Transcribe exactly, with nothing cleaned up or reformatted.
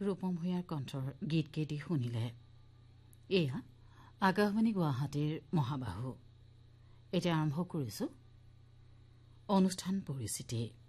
ৰূপম ভূঞাৰ কণ্ঠৰ গীতকেইটি শুনিলে। এয়া আকাশবাণী গুৱাহাটীৰ মহাবাহু। এতিয়া আৰম্ভ কৰিছো অনুষ্ঠান পৰিচিতি।